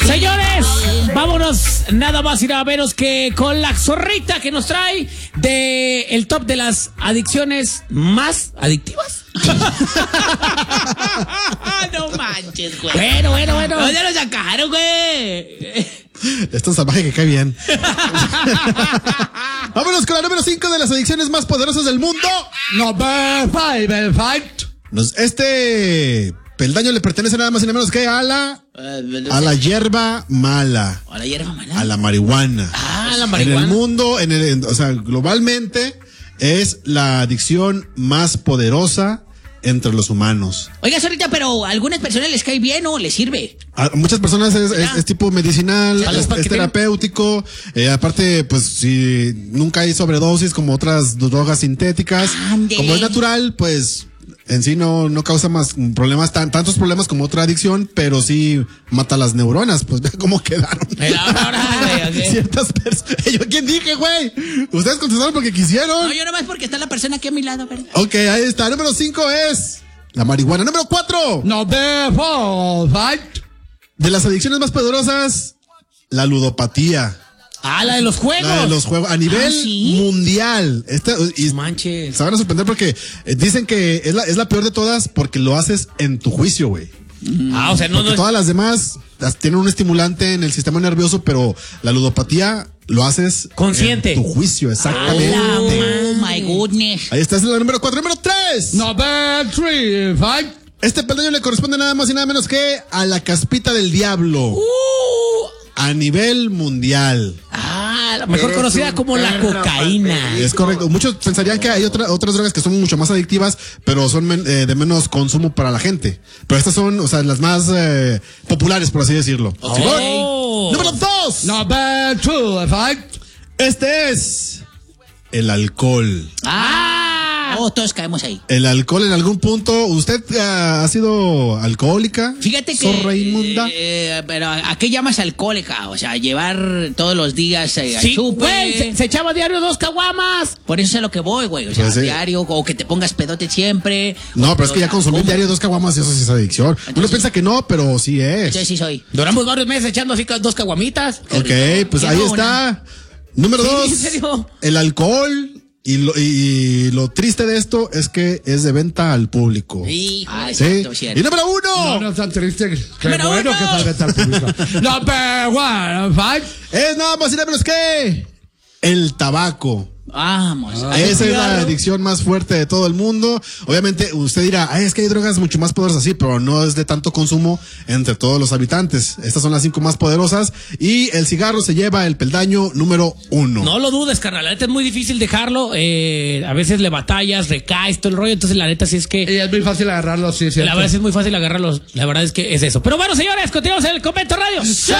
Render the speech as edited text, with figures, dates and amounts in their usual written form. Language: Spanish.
Señores, vámonos nada más y nada menos que con la zorrita que nos trae de el top de las adicciones más adictivas. No manches, güey. Bueno. ¿Dónde lo sacaron, güey? Esto es salvaje que cae bien. Vámonos con la número 5 de las adicciones más poderosas del mundo. Number 5. Este peldaño le pertenece nada más y nada menos que a la hierba mala. ¿A la hierba mala? A la marihuana. Ah, la marihuana. En el mundo, o sea, globalmente, es la adicción más poderosa entre los humanos. Oiga, Zorrita, pero a algunas personas les cae bien o les sirve. A muchas personas es tipo medicinal, es terapéutico. Aparte, pues, si nunca hay sobredosis como otras drogas sintéticas, como es natural, pues en sí no causa más problemas, tantos problemas como otra adicción, pero sí mata las neuronas, pues ve cómo quedaron. Ciertas personas. ¿Yo quién dije, güey? Ustedes contestaron porque quisieron. No, yo nomás porque está la persona aquí a mi lado, ¿verdad? Ok, ahí está. Número 5 es la marihuana. Número 4. Number 4. De las adicciones más poderosas, la ludopatía. Ah, la de los juegos. La de los juegos a nivel mundial. Y manches. se van a sorprender porque dicen que es la peor de todas porque lo haces en tu juicio, güey. O sea, no todas las demás tienen un estimulante en el sistema nervioso, pero la ludopatía lo haces consciente. En tu juicio, exactamente. Oh my goodness. Ahí está, es la número 4. Número 3. Number 3. Este peldaño le corresponde nada más y nada menos que a la caspita del diablo. A nivel mundial. La mejor conocida como la cocaína. Es correcto. Muchos pensarían que hay otras drogas que son mucho más adictivas, pero son de menos consumo para la gente. Pero estas son, o sea, las más populares, por así decirlo. Número 2. Number 2. Este es el alcohol. Todos caemos ahí. El alcohol en algún punto. ¿Usted ha sido alcohólica? Fíjate que. ¿Zorra inmunda? Pero ¿a qué llamas alcohólica? O sea, llevar todos los días al chupe. Güey, se echaba diario 2 caguamas. Por eso es a lo que voy, güey. O sea, Pues sí. diario, o que te pongas pedote siempre. No, pero es que ya consumir diario 2 caguamas y eso sí es adicción. Uno piensa que no, pero sí es. Entonces sí soy. Duramos varios meses echando así 2 caguamitas. Ok, pues ahí está. Número 2. ¿en serio? El alcohol. Y lo triste de esto es que es de venta al público. Sí. Y número 1. No es tan triste. Qué Número bueno 1. que salga tal público. Number 1. Es nada más y nada menos que el tabaco. Vamos. Esa es la adicción más fuerte de todo el mundo. Obviamente usted dirá, es que hay drogas mucho más poderosas, sí, pero no es de tanto consumo entre todos los habitantes. Estas son las 5 más poderosas y el cigarro se lleva el peldaño número 1. No lo dudes, carnal. La neta es muy difícil dejarlo. A veces le batallas, recaes, todo el rollo. Entonces la neta sí es que... Y es muy fácil agarrarlo, sí, cierto. La verdad es muy fácil agarrarlos. La verdad es que es eso. Pero bueno, señores, continuamos en el Convento Radio.